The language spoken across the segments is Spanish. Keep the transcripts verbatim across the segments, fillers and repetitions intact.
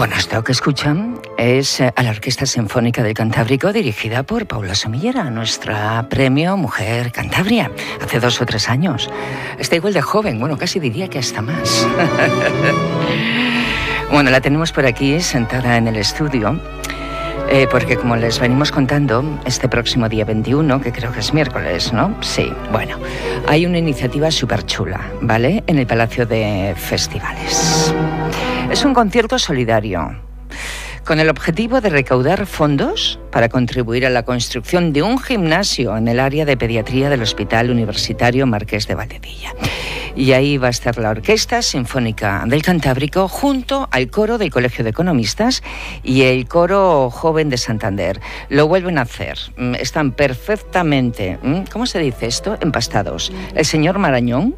Bueno, esto que escuchan es a la Orquesta Sinfónica del Cantábrico, dirigida por Paula Somillera, nuestra premio Mujer Cantabria, hace dos o tres años. Está igual de joven, bueno, casi diría que hasta más. Bueno, la tenemos por aquí sentada en el estudio, eh, porque como les venimos contando, este próximo día veintiuno, que creo que es miércoles, ¿no? Sí, bueno, hay una iniciativa súper chula, ¿vale? En el Palacio de Festivales. Es un concierto solidario, con el objetivo de recaudar fondos para contribuir a la construcción de un gimnasio en el área de pediatría del Hospital Universitario Marqués de Valdecilla. Y ahí va a estar la Orquesta Sinfónica del Cantábrico junto al coro del Colegio de Economistas y el coro joven de Santander. Lo vuelven a hacer. Están perfectamente, ¿cómo se dice esto? Empastados. El señor Marañón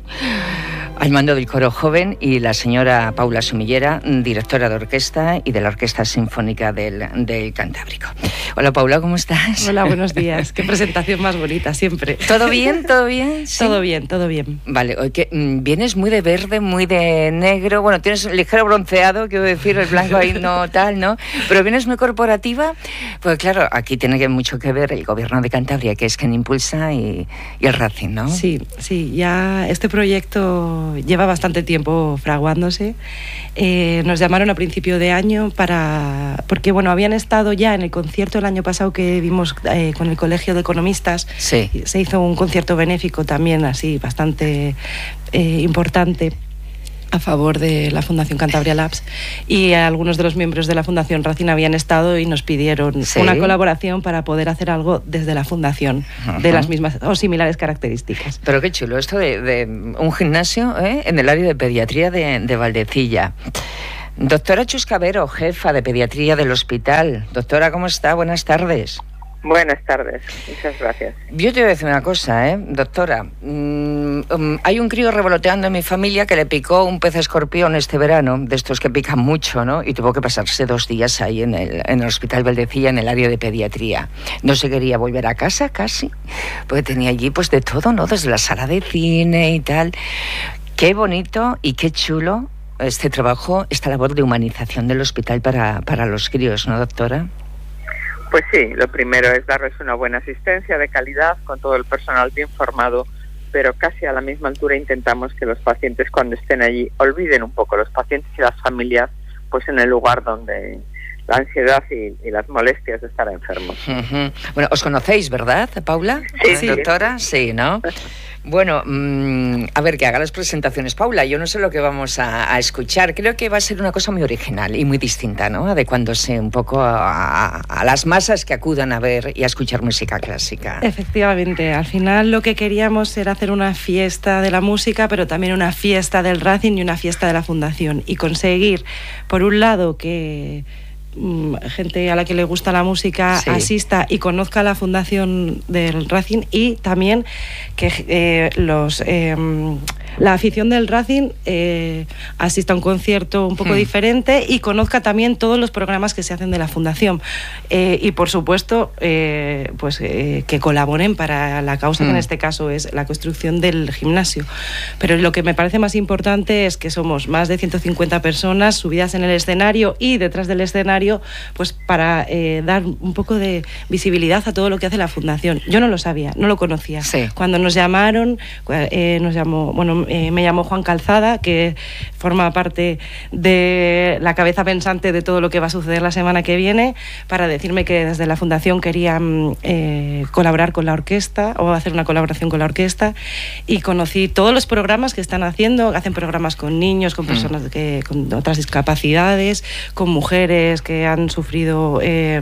al mando del coro joven y la señora Paula Somillera, directora de orquesta y de la Orquesta Sinfónica del, del Cantábrico. Hola Paula, ¿cómo estás? Hola, buenos días. Qué presentación más bonita siempre. ¿Todo bien? ¿Todo bien? ¿Sí? Todo bien, todo bien. Vale, hoy que vienes muy de verde, muy de negro, bueno, tienes un ligero bronceado, quiero decir, el blanco ahí no tal, ¿no? Pero vienes muy corporativa, pues claro, aquí tiene que mucho que ver el gobierno de Cantabria, que es quien impulsa, y, y el Racing, ¿no? Sí, sí, ya este proyecto lleva bastante tiempo fraguándose. Eh, nos llamaron a principio de año para... porque, bueno, habían estado ya en el concierto el año pasado que vimos eh, con el Colegio de Economistas. Sí. Se hizo un concierto benéfico también, así, bastante eh, importante, a favor de la Fundación Cantabria Labs, y algunos de los miembros de la Fundación Racing habían estado y nos pidieron ¿sí? una colaboración para poder hacer algo desde la Fundación, uh-huh. de las mismas o similares características. Pero qué chulo esto de, de un gimnasio ¿eh? en el área de pediatría de, de Valdecilla. Doctora Chuscavero, jefa de pediatría del hospital. Doctora, ¿cómo está? Buenas tardes. Buenas tardes, muchas gracias. Yo te voy a decir una cosa, ¿eh? Doctora. Mmm, um, hay un crío revoloteando en mi familia que le picó un pez escorpión este verano, de estos que pican mucho, ¿no? Y tuvo que pasarse dos días ahí en el, en el Hospital Valdecilla, en el área de pediatría. No se quería volver a casa casi, porque tenía allí pues de todo, ¿no? Desde la sala de cine y tal. Qué bonito y qué chulo este trabajo, esta labor de humanización del hospital para, para los críos, ¿no, doctora? Pues sí, lo primero es darles una buena asistencia de calidad con todo el personal bien formado, pero casi a la misma altura intentamos que los pacientes cuando estén allí olviden un poco los pacientes y las familias, pues en el lugar donde la ansiedad y, y las molestias de estar enfermos. Uh-huh. Bueno, os conocéis, ¿verdad, Paula? Sí, sí. Doctora, sí, ¿no? Bueno, mmm, a ver, que haga las presentaciones Paula. Yo no sé lo que vamos a, a escuchar. Creo que va a ser una cosa muy original y muy distinta, ¿no? Adecuándose un poco a, a, a las masas que acudan a ver y a escuchar música clásica. Efectivamente. Al final lo que queríamos era hacer una fiesta de la música, pero también una fiesta del Racing y una fiesta de la Fundación. Y conseguir, por un lado, que gente a la que le gusta la música sí. asista y conozca la Fundación del Racing, y también que eh, los eh, la afición del Racing eh, asista a un concierto un poco hmm. diferente y conozca también todos los programas que se hacen de la Fundación, eh, y por supuesto eh, pues eh, que colaboren para la causa hmm. que en este caso es la construcción del gimnasio. Pero lo que me parece más importante es que somos más de ciento cincuenta personas subidas en el escenario y detrás del escenario, pues para eh, dar un poco de visibilidad a todo lo que hace la Fundación. Yo no lo sabía, no lo conocía. Sí. Cuando nos llamaron, eh, nos llamó, bueno, eh, me llamó Juan Calzada, que forma parte de la cabeza pensante de todo lo que va a suceder la semana que viene, para decirme que desde la Fundación querían eh, colaborar con la orquesta o hacer una colaboración con la orquesta, y conocí todos los programas que están haciendo. Hacen programas con niños, con personas mm. que, con otras discapacidades, con mujeres que han sufrido eh,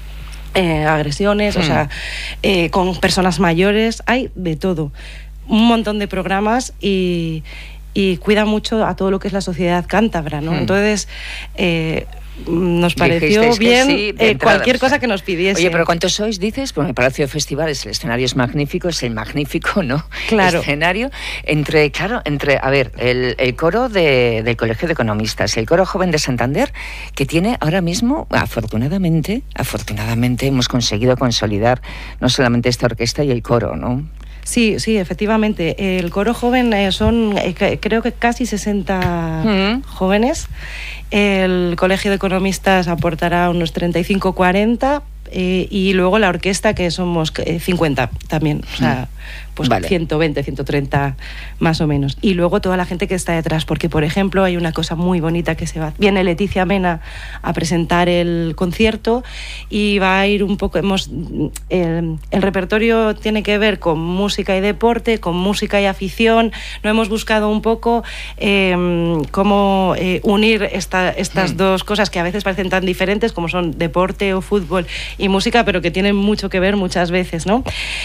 eh, agresiones, mm. o sea, eh, con personas mayores, hay de todo, un montón de programas, y, y cuida mucho a todo lo que es la sociedad cántabra, ¿no? Mm. Entonces, eh, nos pareció bien sí, eh, cualquier cosa que nos pidiese. Oye, pero ¿cuántos sois, dices? Pues el Palacio de Festivales, el escenario es magnífico, es el magnífico, ¿no? Claro. Escenario. Entre, claro, entre, a ver, el, el coro de, del Colegio de Economistas, el coro joven de Santander, que tiene ahora mismo, afortunadamente, afortunadamente hemos conseguido consolidar no solamente esta orquesta y el coro, ¿no? Sí, sí, efectivamente. El coro joven eh, son eh, creo que casi sesenta mm. jóvenes. El Colegio de Economistas aportará unos treinta y cinco cuarenta eh, y luego la orquesta, que somos eh, cincuenta también. O sea, pues vale. ciento veinte, ciento treinta más o menos. Y luego toda la gente que está detrás, porque por ejemplo hay una cosa muy bonita que se va... Viene Leticia Mena a presentar el concierto y va a ir un poco... Hemos, el, el repertorio tiene que ver con música y deporte, con música y afición. No hemos buscado un poco eh, cómo eh, unir esta, estas mm. dos cosas que a veces parecen tan diferentes como son deporte o fútbol y música, pero que tienen mucho que ver muchas veces, ¿no?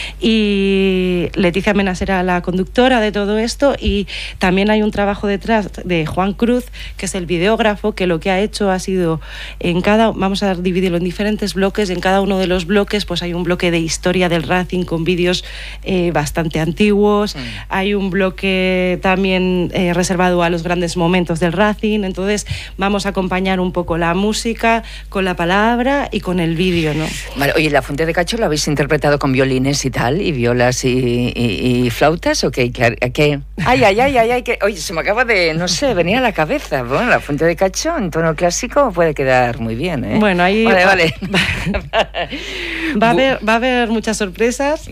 Y Leticia Mena será la conductora de todo esto, y también hay un trabajo detrás de Juan Cruz, que es el videógrafo, que lo que ha hecho ha sido en cada, vamos a dividirlo en diferentes bloques, en cada uno de los bloques pues hay un bloque de historia del Racing con vídeos eh, bastante antiguos, mm. hay un bloque también eh, reservado a los grandes momentos del Racing. Entonces vamos a acompañar un poco la música con la palabra y con el vídeo, ¿no? Vale, oye, ¿La Fuente de Cacho lo habéis interpretado con violines y tal, y violas y, y, y flautas o qué? ¿Qué? Ay, ay, ay, ay, ay, que, oye, se me acaba de, no sé, venir a la cabeza. Bueno, La Fuente de Cacho en tono clásico puede quedar muy bien, ¿eh? Bueno, ahí vale, va, vale. Va, a haber, va a haber muchas sorpresas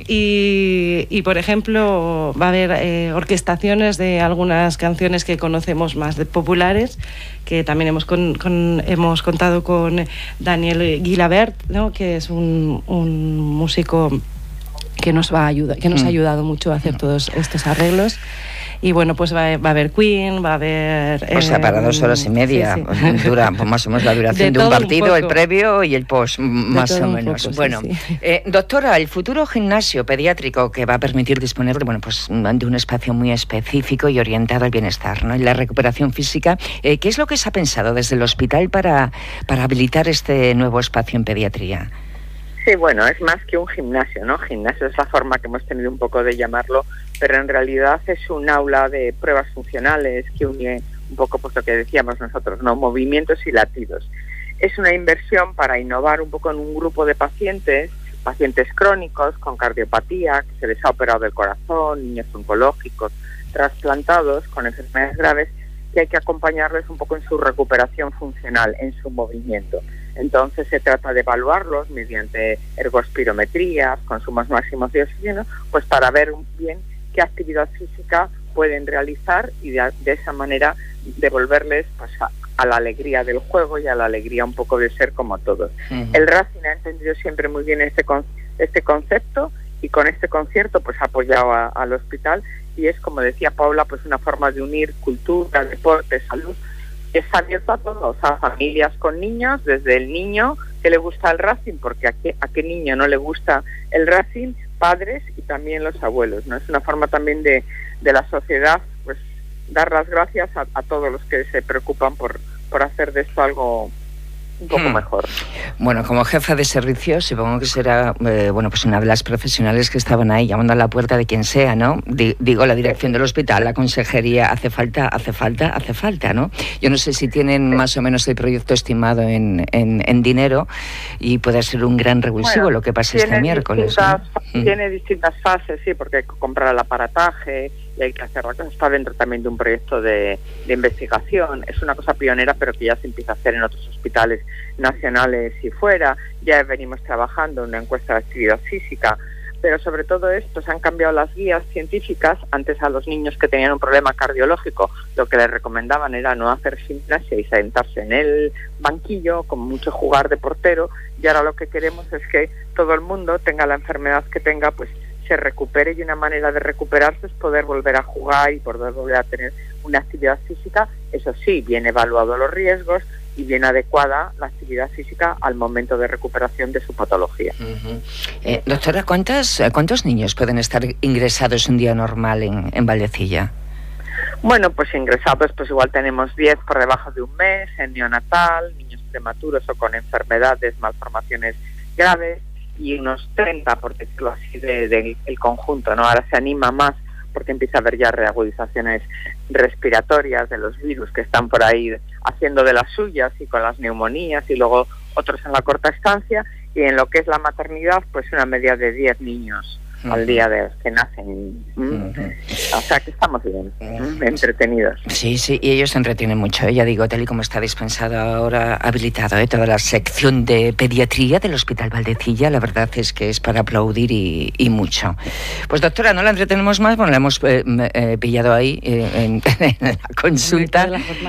y, y por ejemplo, va a haber eh, orquestaciones de algunas canciones que conocemos más de populares, que también hemos, con, con, hemos contado con Daniel Guilabert, ¿no? Que es un, un músico que nos va a ayudar, que nos mm. ha ayudado mucho a hacer todos estos arreglos. Y bueno, pues va, va a haber Queen, va a haber... O sea, para eh, dos horas y media, sí, sí. dura pues más o menos la duración de, de un partido, un el previo y el post, más o menos. Poco, bueno, sí, sí. Eh, doctora, el futuro gimnasio pediátrico que va a permitir disponer de, bueno, pues, de un espacio muy específico y orientado al bienestar, ¿no? Y la recuperación física, eh, ¿qué es lo que se ha pensado desde el hospital para, para habilitar este nuevo espacio en pediatría? Sí, bueno, es más que un gimnasio, ¿no? Gimnasio es la forma que hemos tenido un poco de llamarlo, pero en realidad es un aula de pruebas funcionales que une un poco pues lo que decíamos nosotros, ¿no? Movimientos y latidos. Es una inversión para innovar un poco en un grupo de pacientes, pacientes crónicos con cardiopatía, que se les ha operado el corazón, niños oncológicos, trasplantados con enfermedades graves, que hay que acompañarles un poco en su recuperación funcional, en su movimiento. Entonces se trata de evaluarlos mediante ergospirometrías, consumos máximos de oxígeno, pues para ver bien qué actividad física pueden realizar y de, de esa manera devolverles pues, a, a la alegría del juego y a la alegría un poco de ser como todos. Uh-huh. El Racing ha entendido siempre muy bien este, con, este concepto y con este concierto pues ha apoyado a, al hospital, y es, como decía Paula, pues una forma de unir cultura, deporte, salud. Es abierto a todos, a familias con niños, desde el niño que le gusta el Racing, porque a qué, a qué niño no le gusta el Racing, padres y también los abuelos, ¿no? Es una forma también de, de la sociedad, pues dar las gracias a, a todos los que se preocupan por, por hacer de esto algo un poco hmm. mejor. Bueno, como jefa de servicio, supongo que será eh, bueno, pues una de las profesionales que estaban ahí llamando a la puerta de quien sea, ¿no? D- digo, la dirección del hospital, la consejería, hace falta, hace falta, hace falta, ¿no? Yo no sé si tienen sí. más o menos el proyecto estimado en, en, en dinero, y puede ser un gran revulsivo bueno, lo que pase este miércoles, ¿no? Tiene distintas fases, sí, porque hay que comprar el aparataje y hay que hacer la cosa. Está dentro también de un proyecto de, de investigación. Es una cosa pionera, pero que ya se empieza a hacer en otros hospitales nacionales y fuera. Ya venimos trabajando en una encuesta de actividad física, pero sobre todo esto se han cambiado las guías científicas. Antes a los niños que tenían un problema cardiológico lo que les recomendaban era no hacer gimnasia y sentarse en el banquillo, como mucho jugar de portero, y ahora lo que queremos es que todo el mundo, tenga la enfermedad que tenga, pues se recupere, y una manera de recuperarse es poder volver a jugar y poder volver a tener una actividad física. Eso sí, bien evaluado los riesgos y bien adecuada la actividad física al momento de recuperación de su patología. Uh-huh. Eh, doctora, ¿cuántos, ¿cuántos niños pueden estar ingresados un día normal en, en Vallecilla? Bueno, pues ingresados pues igual tenemos diez por debajo de un mes, en neonatal, niños prematuros o con enfermedades, malformaciones graves, y unos treinta, por decirlo así, del de, de conjunto, ¿no? Ahora se anima más porque empieza a haber ya reagudizaciones respiratorias de los virus que están por ahí haciendo de las suyas, y con las neumonías, y luego otros en la corta estancia, y en lo que es la maternidad, pues una media de diez niños uh-huh. al día de los que nacen. Uh-huh. O sea que estamos bien, uh-huh. entretenidos. Sí, sí, y ellos se entretienen mucho. Ya digo, tal y como está dispensado ahora, habilitado ¿eh? toda la sección de pediatría del Hospital Valdecilla, la verdad es que es para aplaudir y, y mucho. Pues doctora, no la entretenemos más, bueno, la hemos eh, eh, pillado ahí eh, en, en la consulta.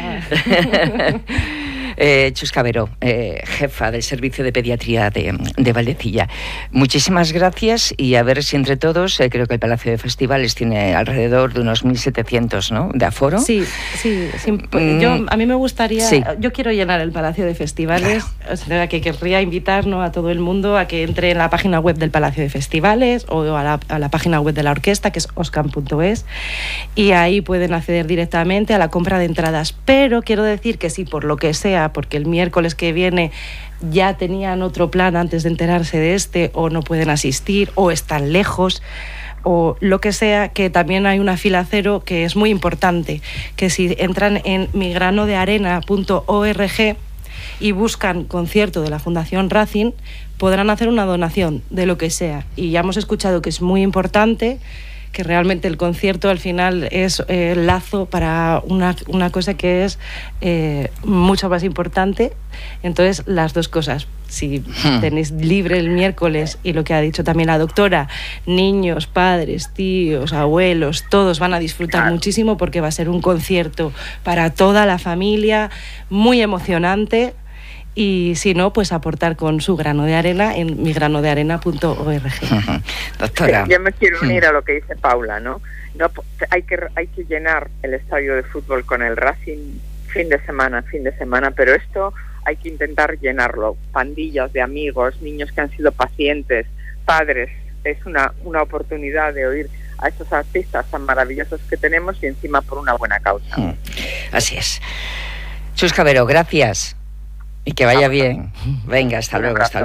Eh, Chus Cabero, eh, jefa del Servicio de Pediatría de, de Valdecilla. Muchísimas gracias y a ver si entre todos, eh, creo que el Palacio de Festivales tiene alrededor de unos mil setecientos, ¿no?, de aforo. Sí, sí. sí mm, yo, a mí me gustaría, sí. yo quiero llenar el Palacio de Festivales, claro. O sea, que querría invitar, ¿no?, a todo el mundo a que entre en la página web del Palacio de Festivales o a la, a la página web de la orquesta, que es oscam punto es, y ahí pueden acceder directamente a la compra de entradas. Pero quiero decir que si por lo que sea, porque el miércoles que viene ya tenían otro plan antes de enterarse de este, o no pueden asistir, o están lejos, o lo que sea, que también hay una fila cero que es muy importante, que si entran en migranodearena punto org y buscan concierto de la Fundación Racing, podrán hacer una donación de lo que sea. Y ya hemos escuchado que es muy importante, que realmente el concierto al final es eh, el lazo para una, una cosa que es eh, mucho más importante. Entonces, las dos cosas. Si hmm. tenéis libre el miércoles, y lo que ha dicho también la doctora, niños, padres, tíos, abuelos, todos van a disfrutar claro. muchísimo, porque va a ser un concierto para toda la familia, muy emocionante. Y si no, pues aportar con su grano de arena en migranodearena punto org. Uh-huh. Doctora. Sí, yo me quiero unir a lo que dice Paula, ¿no? no hay, que, hay que llenar el estadio de fútbol con el Racing fin de semana, fin de semana, pero esto hay que intentar llenarlo. Pandillas de amigos, niños que han sido pacientes, padres. Es una, una oportunidad de oír a estos artistas tan maravillosos que tenemos, y encima por una buena causa. Mm. Así es. Chus Cabero, gracias. Y que vaya bien. Venga, hasta luego. Hasta luego.